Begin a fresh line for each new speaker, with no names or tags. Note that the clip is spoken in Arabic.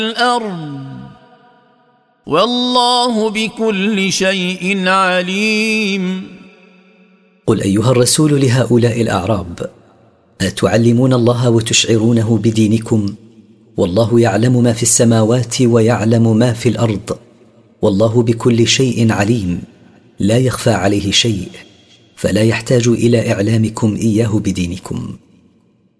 الأرض والله بكل شيء عليم.
قل أيها الرسول لهؤلاء الأعراب: أتعلمون الله وتشعرونه بدينكم؟ والله يعلم ما في السماوات ويعلم ما في الأرض، والله بكل شيء عليم، لا يخفى عليه شيء، فلا يحتاج إلى إعلامكم إياه بدينكم.